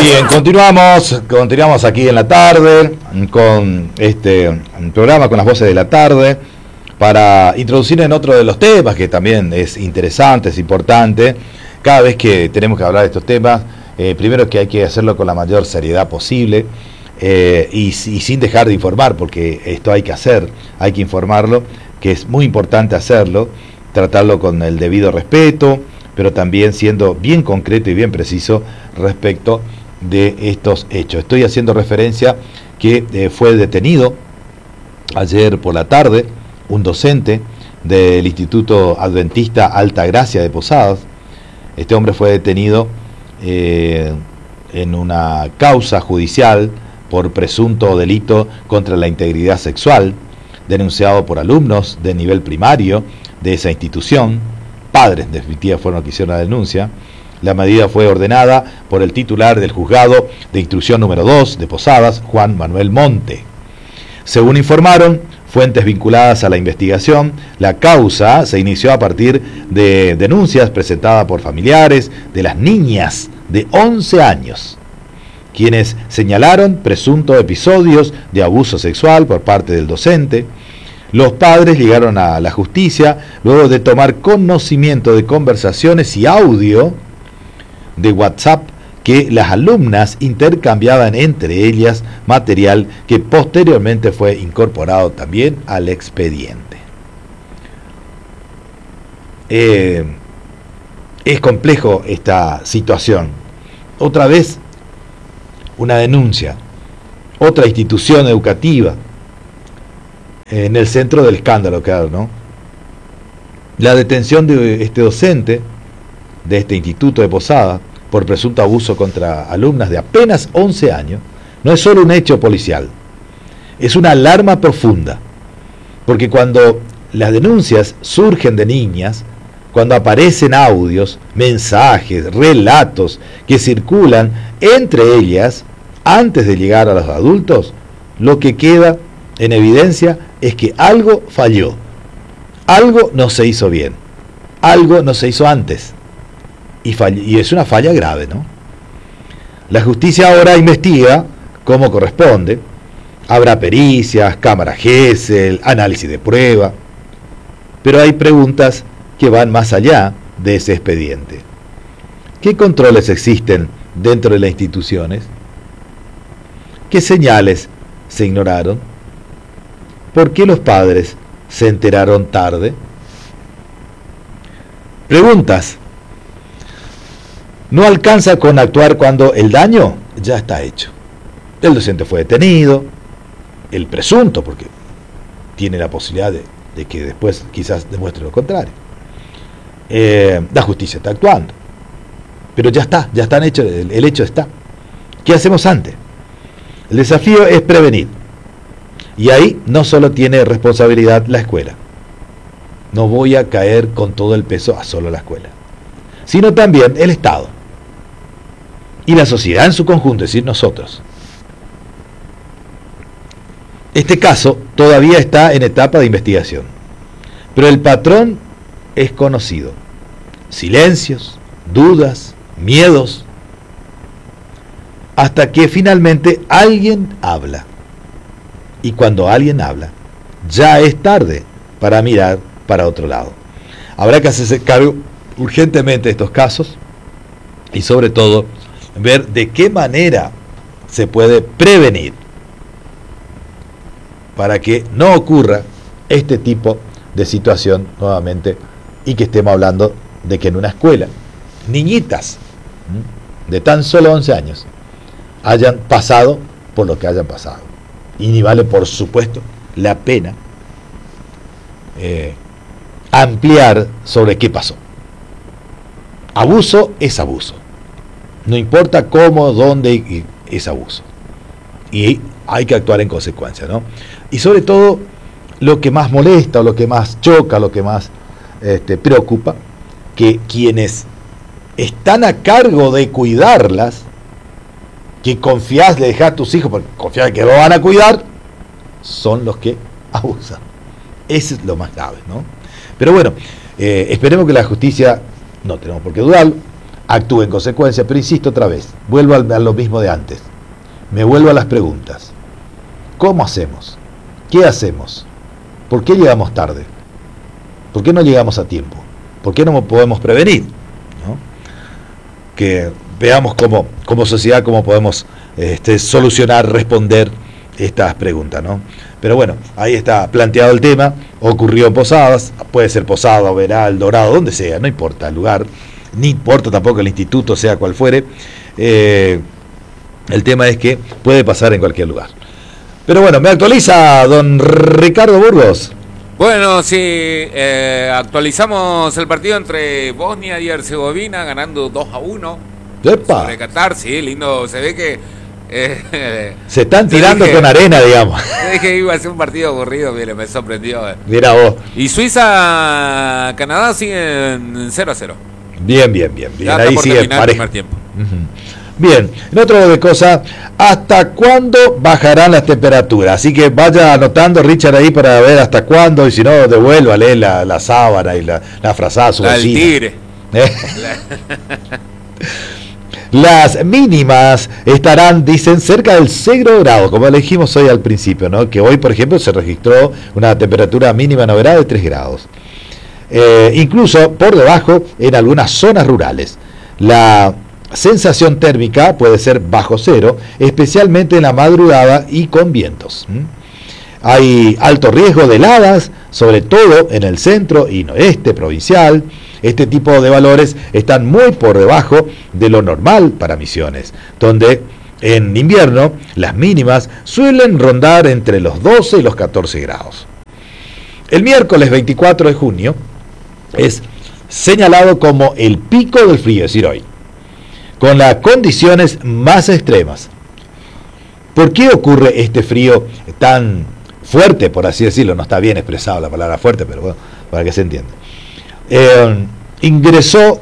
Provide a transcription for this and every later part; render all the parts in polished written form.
Bien, continuamos aquí en la tarde con este programa, con las voces de la tarde, para introducir en otro de los temas que también es interesante, es importante. Cada vez que tenemos que hablar de estos temas, primero que hay que hacerlo con la mayor seriedad posible y sin dejar de informar, porque esto hay que hacer, hay que informarlo, que es muy importante hacerlo, tratarlo con el debido respeto, pero también siendo bien concreto y bien preciso respecto de estos hechos. Estoy haciendo referencia que fue detenido ayer por la tarde un docente del Instituto Adventista Altagracia de Posadas. Este hombre fue detenido en una causa judicial por presunto delito contra la integridad sexual, denunciado por alumnos de nivel primario de esa institución. Padres, en definitiva, fueron los que hicieron la denuncia. La medida fue ordenada por el titular del juzgado de instrucción número 2 de Posadas, Juan Manuel Monte. Según informaron fuentes vinculadas a la investigación, la causa se inició a partir de denuncias presentadas por familiares de las niñas de 11 años, quienes señalaron presuntos episodios de abuso sexual por parte del docente. Los padres llegaron a la justicia luego de tomar conocimiento de conversaciones y audio de WhatsApp que las alumnas intercambiaban entre ellas, material que posteriormente fue incorporado también al expediente. Es complejo esta situación. Otra vez, una denuncia, otra institución educativa en el centro del escándalo, claro, ¿no? La detención de este docente de este instituto de Posadas por presunto abuso contra alumnas de apenas 11 años no es solo un hecho policial, es una alarma profunda, porque cuando las denuncias surgen de niñas, cuando aparecen audios, mensajes, relatos que circulan entre ellas antes de llegar a los adultos, lo que queda en evidencia es que algo falló, algo no se hizo bien, algo no se hizo antes, y es una falla grave, ¿no? La justicia ahora investiga como corresponde, habrá pericias, cámaras Gesell, análisis de prueba, pero hay preguntas que van más allá de ese expediente. ¿Qué controles existen dentro de las instituciones? ¿Qué señales se ignoraron? ¿Por qué los padres se enteraron tarde? Preguntas. No alcanza con actuar cuando el daño ya está hecho. El docente fue detenido, el presunto, porque tiene la posibilidad de que después quizás demuestre lo contrario. La justicia está actuando, pero ya están hechos, el hecho está. ¿Qué hacemos antes? El desafío es prevenir. Y ahí no solo tiene responsabilidad la escuela. No voy a caer con todo el peso a solo la escuela, sino también el Estado y la sociedad en su conjunto, es decir, nosotros. Este caso todavía está en etapa de investigación, pero el patrón es conocido. Silencios, dudas, miedos, hasta que finalmente alguien habla. Y cuando alguien habla, ya es tarde para mirar para otro lado. Habrá que hacerse cargo urgentemente de estos casos y sobre todo ver de qué manera se puede prevenir para que no ocurra este tipo de situación nuevamente y que estemos hablando de que en una escuela niñitas de tan solo 11 años hayan pasado por lo que hayan pasado. Y ni vale, por supuesto, la pena ampliar sobre qué pasó. Abuso es abuso. No importa cómo, dónde, es abuso. Y hay que actuar en consecuencia, ¿no? Y sobre todo, lo que más molesta, o lo que más choca, lo que más preocupa, que quienes están a cargo de cuidarlas, que confías, le dejas a tus hijos, porque confías que lo van a cuidar, son los que abusan. Eso es lo más grave, ¿no? Pero bueno, esperemos que la justicia, no tenemos por qué dudarlo, actúe en consecuencia, pero insisto otra vez, vuelvo a lo mismo de antes, me vuelvo a las preguntas. ¿Cómo hacemos? ¿Qué hacemos? ¿Por qué llegamos tarde? ¿Por qué no llegamos a tiempo? ¿Por qué no podemos prevenir? ¿No? Que veamos como sociedad cómo podemos solucionar, responder estas preguntas, ¿no? Pero bueno, ahí está planteado el tema. Ocurrió en Posadas, puede ser Posada, Veral, Dorado, donde sea, no importa el lugar, ni importa tampoco el instituto, sea cual fuere. El tema es que puede pasar en cualquier lugar. Pero bueno, me actualiza don Ricardo Burgos. Bueno, sí, actualizamos el partido entre Bosnia y Herzegovina, ganando 2-1 ¡Epa! sobre Qatar. Sí, lindo, se ve que se están tirando con arena, digamos. Dije que iba a ser un partido aburrido, mire, me sorprendió. Mira vos. Y Suiza-Canadá siguen 0-0. Bien. Ahí sigue parejo. Tiempo. Bien, en otro de cosas, ¿hasta cuándo bajarán las temperaturas? Así que vaya anotando, Richard, ahí para ver hasta cuándo, y si no, devuélvale la sábana y la frazada a su vecina. El tigre. Las mínimas estarán, dicen, cerca del 0 grados, como le dijimos hoy al principio, ¿no? Que hoy, por ejemplo, se registró una temperatura mínima novedad de 3 grados. Incluso por debajo en algunas zonas rurales. La sensación térmica puede ser bajo cero, especialmente en la madrugada y con vientos. Hay alto riesgo de heladas, sobre todo en el centro y noreste provincial. Este tipo de valores están muy por debajo de lo normal para Misiones, donde en invierno las mínimas suelen rondar entre los 12 y los 14 grados. El miércoles 24 de junio es señalado como el pico del frío, es decir, hoy, con las condiciones más extremas. ¿Por qué ocurre este frío tan fuerte, por así decirlo? No está bien expresado la palabra fuerte, pero bueno, para que se entienda. Ingreso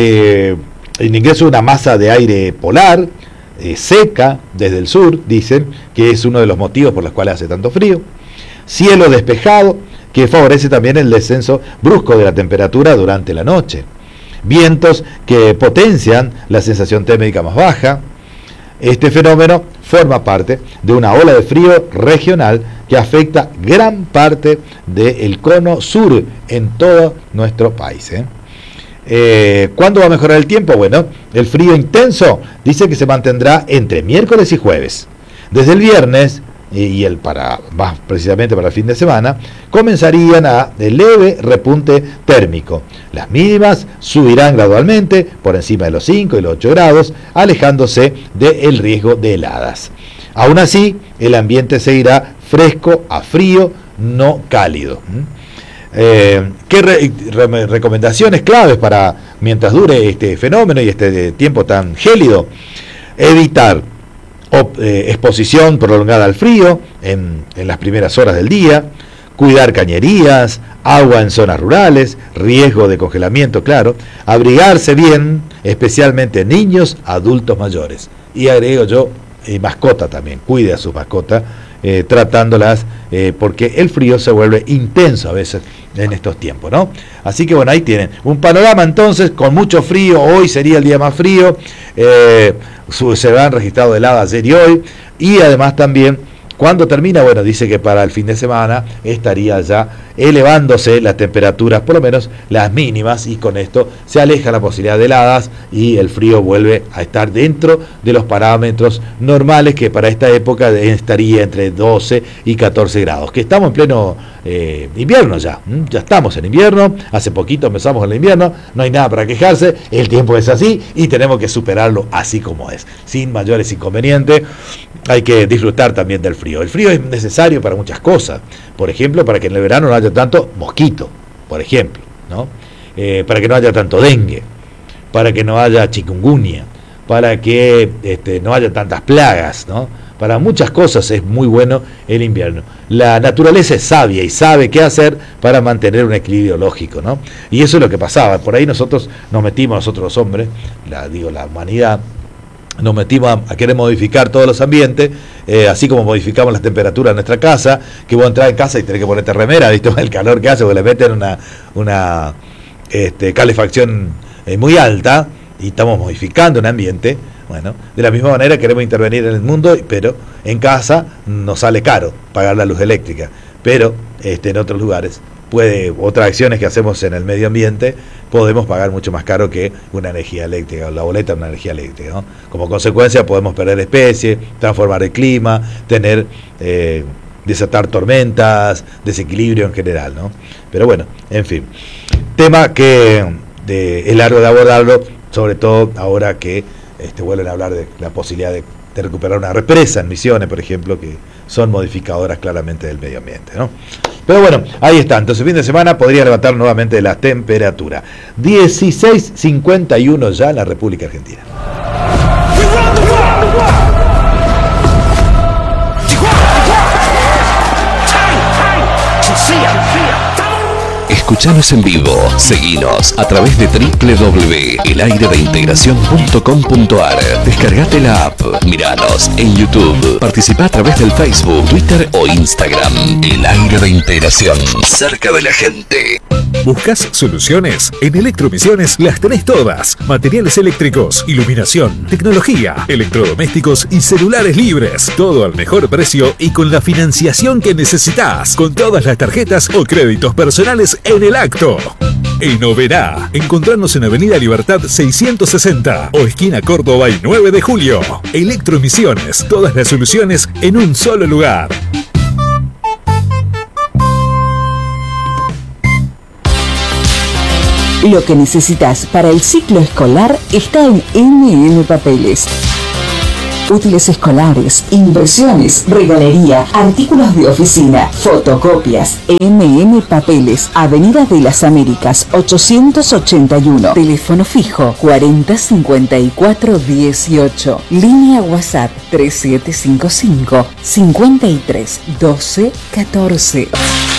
una masa de aire polar, seca, desde el sur, dicen, que es uno de los motivos por los cuales hace tanto frío. Cielo despejado, que favorece también el descenso brusco de la temperatura durante la noche. Vientos que potencian la sensación térmica más baja. Este fenómeno forma parte de una ola de frío regional que afecta gran parte del cono sur en todo nuestro país. ¿Cuándo va a mejorar el tiempo? Bueno, el frío intenso dice que se mantendrá entre miércoles y jueves. Desde el viernes y más precisamente para el fin de semana, comenzarían a leve repunte térmico. Las mínimas subirán gradualmente por encima de los 5 y los 8 grados, alejándose del riesgo de heladas. Aún así, el ambiente seguirá fresco a frío, no cálido. ¿Qué recomendaciones claves para mientras dure este fenómeno y este tiempo tan gélido? Evitar exposición prolongada al frío en las primeras horas del día, cuidar cañerías, agua en zonas rurales, riesgo de congelamiento, claro, abrigarse bien, especialmente niños, adultos mayores. Y agrego yo, mascota también, cuide a su mascota, tratándolas, porque el frío se vuelve intenso a veces en estos tiempos, ¿no? Así que bueno, ahí tienen un panorama entonces con mucho frío. Hoy sería el día más frío, se han registrado heladas ayer y hoy, y además también cuando termina, bueno, dice que para el fin de semana estaría ya elevándose las temperaturas, por lo menos las mínimas, y con esto se aleja la posibilidad de heladas y el frío vuelve a estar dentro de los parámetros normales, que para esta época estaría entre 12 y 14 grados, que estamos en pleno invierno ya estamos en invierno, hace poquito empezamos el invierno, no hay nada para quejarse, el tiempo es así y tenemos que superarlo así como es, sin mayores inconvenientes. Hay que disfrutar también del frío. El frío es necesario para muchas cosas, por ejemplo, para que en el verano no haya tanto mosquito, por ejemplo, ¿no? Para que no haya tanto dengue, para que no haya chikungunya, para que no haya tantas plagas, ¿no? Para muchas cosas es muy bueno el invierno. La naturaleza es sabia y sabe qué hacer para mantener un equilibrio lógico, ¿no? Y eso es lo que pasaba. Por ahí nosotros nos metimos, nosotros los hombres, la humanidad, nos metimos a querer modificar todos los ambientes, así como modificamos las temperaturas de nuestra casa, que vos entras en casa y tenés que ponerte remera, ¿viste? El calor que hace, porque le meten una calefacción muy alta, y estamos modificando un ambiente, bueno, de la misma manera queremos intervenir en el mundo, pero en casa nos sale caro pagar la luz eléctrica, pero en otros lugares otras acciones que hacemos en el medio ambiente podemos pagar mucho más caro que una energía eléctrica, la boleta de una energía eléctrica, ¿no? Como consecuencia podemos perder especies, transformar el clima, desatar tormentas, desequilibrio en general, ¿no? Pero bueno, en fin, tema que es largo de abordarlo, sobre todo ahora que vuelven a hablar de la posibilidad de recuperar una represa en Misiones, por ejemplo, que son modificadoras claramente del medio ambiente, ¿no? Pero bueno, ahí está. Entonces, fin de semana podría levantar nuevamente la temperatura. 16:51 ya en la República Argentina. Escuchanos en vivo, seguinos a través de www.elayredeintegracion.com.ar. Descargate la app, miranos en YouTube, participa a través del Facebook, Twitter o Instagram. El Aire de Integración, cerca de la gente. ¿Buscas soluciones? En Electromisiones las tenés todas. Materiales eléctricos, iluminación, tecnología, electrodomésticos y celulares libres. Todo al mejor precio y con la financiación que necesitas. Con todas las tarjetas o créditos personales en el acto. En Oberá, encontrarnos en Avenida Libertad 660 o esquina Córdoba y 9 de julio. Electromisiones, todas las soluciones en un solo lugar. Lo que necesitas para el ciclo escolar está en MM Papeles. Útiles escolares, impresiones, regalería, artículos de oficina, fotocopias. MM Papeles, Avenida de las Américas 881. Teléfono fijo 405418. Línea WhatsApp 3755 53 12 14.